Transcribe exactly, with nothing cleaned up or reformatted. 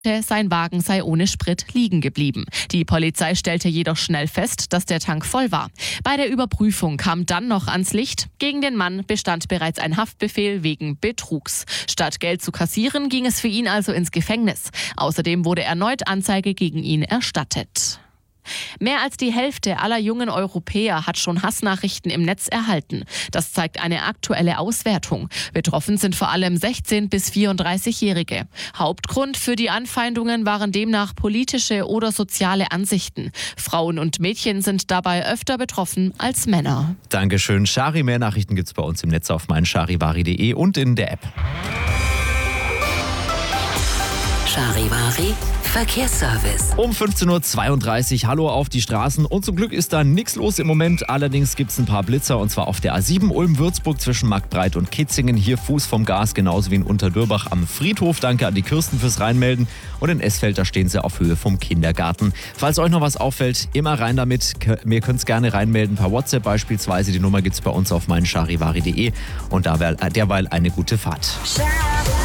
sein Wagen sei ohne Sprit liegen geblieben. Die Polizei stellte jedoch schnell fest, dass der Tank voll war. Bei der Überprüfung kam dann noch ans Licht, gegen den Mann bestand bereits ein Haftbefehl wegen Betrugs. Statt Geld zu kassieren, ging es für ihn also ins Gefängnis. Außerdem wurde erneut Anzeige gegen ihn erstattet. Mehr als die Hälfte aller jungen Europäer hat schon Hassnachrichten im Netz erhalten. Das zeigt eine aktuelle Auswertung. Betroffen sind vor allem sechzehn- bis vierunddreißigjährige. Hauptgrund für die Anfeindungen waren demnach politische oder soziale Ansichten. Frauen und Mädchen sind dabei öfter betroffen als Männer. Dankeschön, Shari. Mehr Nachrichten gibt's bei uns im Netz auf meincharivari punkt de und in der App. Charivari Verkehrsservice. Um fünfzehn Uhr zweiunddreißig, hallo auf die Straßen. Und zum Glück ist da nichts los im Moment. Allerdings gibt es ein paar Blitzer und zwar auf der A sieben Ulm-Würzburg zwischen Marktbreit und Kitzingen. Hier Fuß vom Gas, genauso wie in Unterdürbach am Friedhof. Danke an die Kirsten fürs Reinmelden. Und in Esfeld, da stehen sie auf Höhe vom Kindergarten. Falls euch noch was auffällt, immer rein damit. Ihr könnt es gerne reinmelden per WhatsApp beispielsweise. Die Nummer gibt es bei uns auf meincharivari punkt de und derweil eine gute Fahrt.